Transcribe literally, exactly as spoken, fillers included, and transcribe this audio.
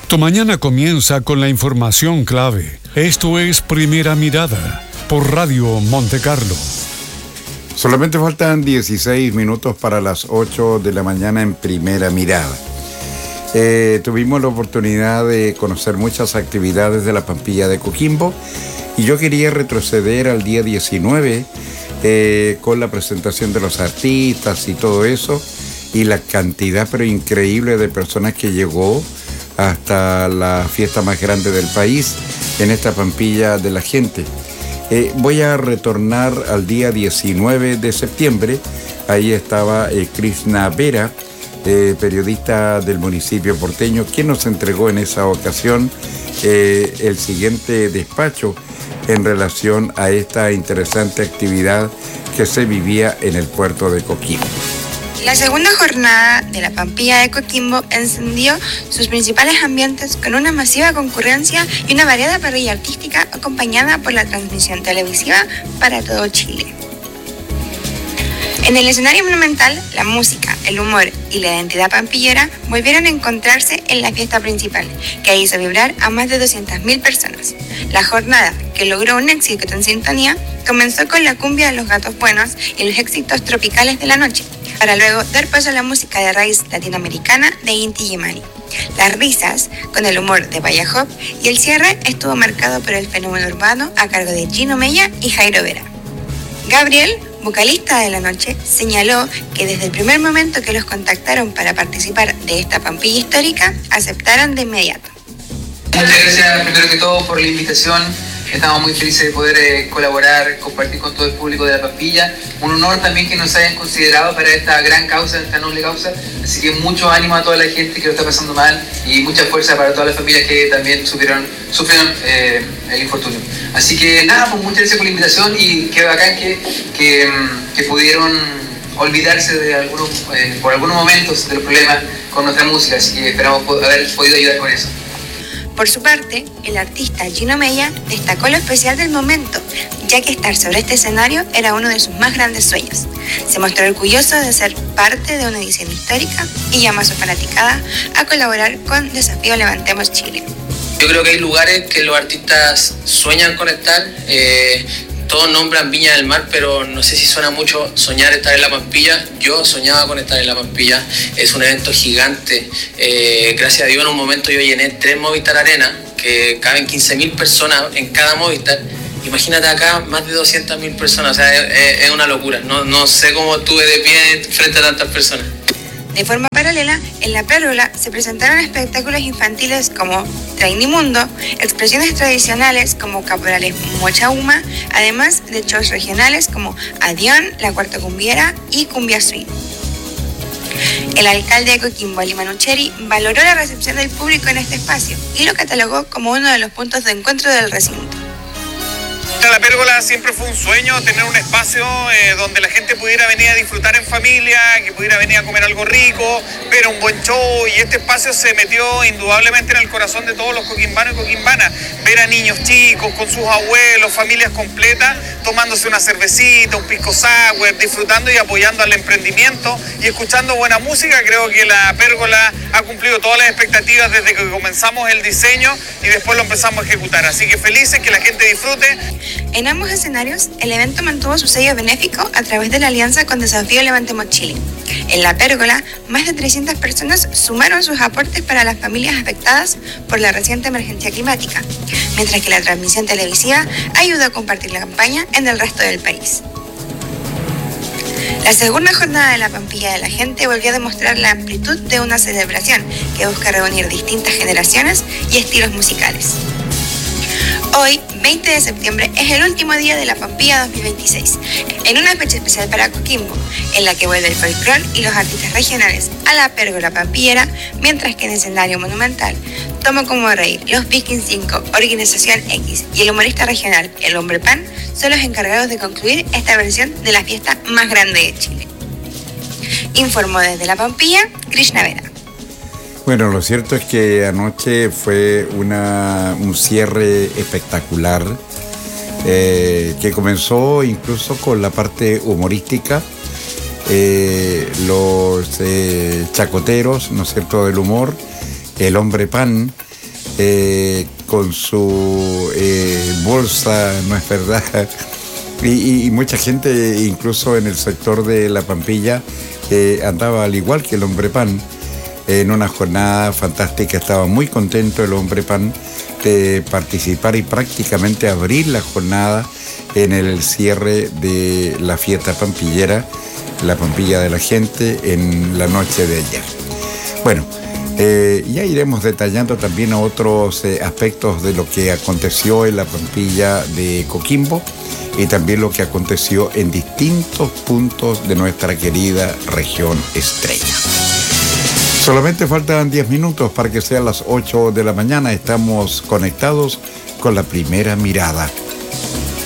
Tu mañana comienza con la información clave. Esto es Primera Mirada por Radio Monte Carlo. Solamente faltan dieciséis minutos para las ocho de la mañana en Primera Mirada. Eh, tuvimos la oportunidad de conocer muchas actividades de la Pampilla de Coquimbo y yo quería retroceder al día diecinueve eh, con la presentación de los artistas y todo eso y la cantidad pero increíble de personas que llegó hasta la fiesta más grande del país en esta Pampilla de la Gente. Eh, voy a retornar al día diecinueve de septiembre. Ahí estaba eh, Krishna Vera, eh, periodista del municipio porteño, quien nos entregó en esa ocasión eh, el siguiente despacho en relación a esta interesante actividad que se vivía en el puerto de Coquimbo. La segunda jornada de la Pampilla de Coquimbo encendió sus principales ambientes con una masiva concurrencia y una variada parrilla artística acompañada por la transmisión televisiva para todo Chile. En el escenario monumental, la música, el humor y la identidad pampillera volvieron a encontrarse en la fiesta principal, que hizo vibrar a más de doscientas mil personas. La jornada, que logró un éxito en sintonía, comenzó con la cumbia de los Gatos Buenos y los éxitos tropicales de la noche, para luego dar paso a la música de raíz latinoamericana de Inti Illimani, las risas con el humor de Vaya Hop y el cierre estuvo marcado por el fenómeno urbano a cargo de Gino Mella y Jairo Vera. Gabriel, vocalista de la noche, señaló que desde el primer momento que los contactaron para participar de esta Pampilla histórica, aceptaron de inmediato. Muchas gracias primero que todo por la invitación. Estamos muy felices de poder eh, colaborar, compartir con todo el público de la Pampilla. Un honor también que nos hayan considerado para esta gran causa, esta noble causa. Así que mucho ánimo a toda la gente que lo está pasando mal y mucha fuerza para todas las familias que también sufrieron, sufrieron eh, el infortunio. Así que nada, pues muchas gracias por la invitación y qué bacán que, que, que pudieron olvidarse de algunos, eh, por algunos momentos de los problemas con nuestra música. Así que esperamos haber podido ayudar con eso. Por su parte, el artista Gino Mella destacó lo especial del momento, ya que estar sobre este escenario era uno de sus más grandes sueños. Se mostró orgulloso de ser parte de una edición histórica y llamó a su fanaticada a colaborar con Desafío Levantemos Chile. Yo creo que hay lugares que los artistas sueñan con estar. Eh, todos nombran Viña del Mar, pero no sé si suena mucho soñar estar en la Pampilla. Yo soñaba con estar en la Pampilla. Es un evento gigante. Eh, gracias a Dios en un momento yo llené tres Movistar Arena, que caben quince mil personas en cada Movistar. Imagínate acá más de doscientas mil personas, o sea, es, es una locura. No, no sé cómo estuve de pie frente a tantas personas. De forma paralela, en la pérgola se presentaron espectáculos infantiles como Trainimundo, expresiones tradicionales como caporales Mochauma, además de shows regionales como Adión, La Cuarta Cumbiera y Cumbia Swing. El alcalde de Coquimbo, Ali Manucheri, valoró la recepción del público en este espacio y lo catalogó como uno de los puntos de encuentro del recinto. La pérgola siempre fue un sueño, tener un espacio eh, donde la gente pudiera venir a disfrutar en familia, que pudiera venir a comer algo rico, ver un buen show, y este espacio se metió indudablemente en el corazón de todos los coquimbanos y coquimbanas. Ver a niños chicos con sus abuelos, familias completas, tomándose una cervecita, un pisco sour, disfrutando y apoyando al emprendimiento y escuchando buena música. Creo que la pérgola ha cumplido todas las expectativas desde que comenzamos el diseño y después lo empezamos a ejecutar. Así que felices, que la gente disfrute. En ambos escenarios, el evento mantuvo su sello benéfico a través de la alianza con Desafío Levantemos Chile. En la pérgola, más de trescientas personas sumaron sus aportes para las familias afectadas por la reciente emergencia climática, mientras que la transmisión televisiva ayudó a compartir la campaña en el resto del país. La segunda jornada de la Pampilla de la Gente volvió a demostrar la amplitud de una celebración que busca reunir distintas generaciones y estilos musicales. Hoy, veinte de septiembre, es el último día de la Pampilla dos mil veintiséis, en una fecha especial para Coquimbo, en la que vuelve el folclore y los artistas regionales a la pérgola pampillera, mientras que en el escenario monumental, Tomo como Rey, los Vikings cinco, Organización X y el humorista regional El Hombre Pan son los encargados de concluir esta versión de la fiesta más grande de Chile. Informó desde la Pampilla, Krishna Vera. Bueno, lo cierto es que anoche fue una, un cierre espectacular eh, que comenzó incluso con la parte humorística. Eh, los eh, chacoteros, ¿no es cierto?, del humor, El Hombre Pan, eh, con su eh, bolsa, ¿no es verdad? Y, y, y mucha gente, incluso en el sector de La Pampilla, eh, andaba al igual que el Hombre Pan, en una jornada fantástica. Estaba muy contento el Hombre Pan de participar y prácticamente abrir la jornada en el cierre de la fiesta pampillera, la Pampilla de la Gente, en la noche de ayer. Bueno, eh, ya iremos detallando también otros eh, aspectos de lo que aconteció en la Pampilla de Coquimbo y también lo que aconteció en distintos puntos de nuestra querida región Estrella. Solamente faltan diez minutos para que sean las ocho de la mañana. Estamos conectados con la primera mirada.